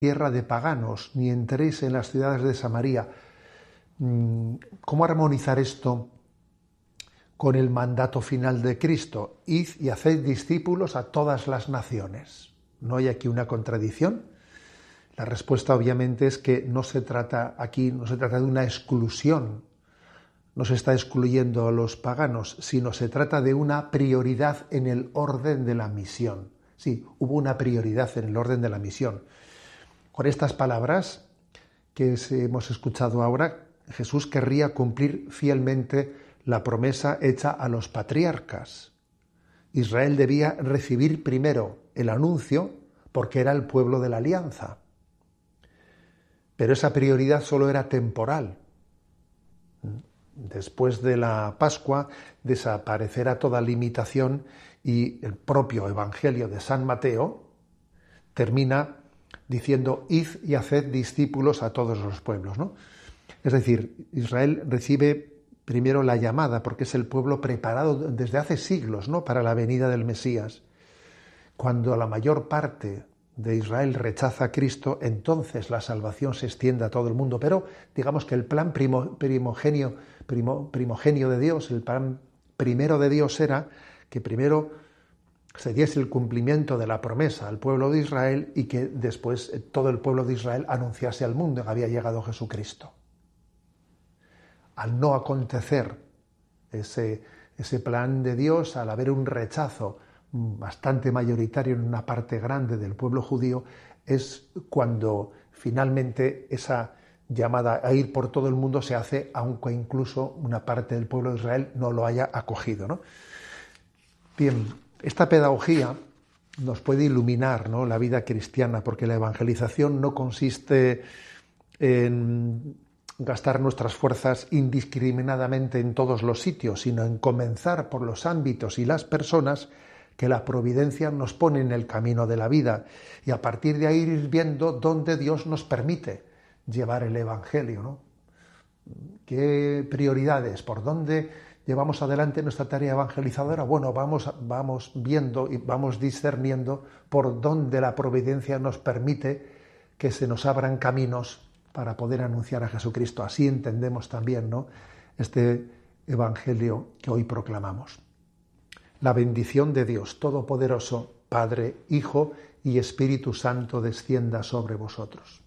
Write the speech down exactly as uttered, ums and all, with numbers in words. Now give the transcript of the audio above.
tierra de paganos, ni entréis en las ciudades de Samaria. ¿Cómo armonizar esto con el mandato final de Cristo? Id y haced discípulos a todas las naciones. ¿No hay aquí una contradicción? La respuesta obviamente es que no se trata aquí, no se trata de una exclusión, no se está excluyendo a los paganos, sino se trata de una prioridad en el orden de la misión. Sí, hubo una prioridad en el orden de la misión. Con estas palabras que hemos escuchado ahora, Jesús querría cumplir fielmente la promesa hecha a los patriarcas. Israel debía recibir primero el anuncio porque era el pueblo de la alianza. Pero esa prioridad solo era temporal. Después de la Pascua desaparecerá toda limitación y el propio Evangelio de San Mateo termina diciendo id y haced discípulos a todos los pueblos, ¿no? Es decir, Israel recibe primero la llamada porque es el pueblo preparado desde hace siglos, ¿no?, para la venida del Mesías. Cuando la mayor parte de Israel rechaza a Cristo, entonces la salvación se extiende a todo el mundo. Pero digamos que el plan primo, primogenio, primo, primogenio de Dios, el plan primero de Dios era que primero se diese el cumplimiento de la promesa al pueblo de Israel y que después todo el pueblo de Israel anunciase al mundo que había llegado Jesucristo. Al no acontecer ese, ese plan de Dios, al haber un rechazo bastante mayoritario en una parte grande del pueblo judío, es cuando finalmente esa llamada a ir por todo el mundo se hace, aunque incluso una parte del pueblo de Israel no lo haya acogido, ¿no? Bien, esta pedagogía nos puede iluminar, ¿no?, la vida cristiana, porque la evangelización no consiste en gastar nuestras fuerzas indiscriminadamente en todos los sitios, sino en comenzar por los ámbitos y las personas que la providencia nos pone en el camino de la vida, y a partir de ahí ir viendo dónde Dios nos permite llevar el Evangelio, ¿no? ¿Qué prioridades? ¿Por dónde llevamos adelante nuestra tarea evangelizadora? Bueno, vamos, vamos viendo y vamos discerniendo por dónde la providencia nos permite que se nos abran caminos para poder anunciar a Jesucristo. Así entendemos también, ¿no?, este Evangelio que hoy proclamamos. La bendición de Dios Todopoderoso, Padre, Hijo y Espíritu Santo descienda sobre vosotros.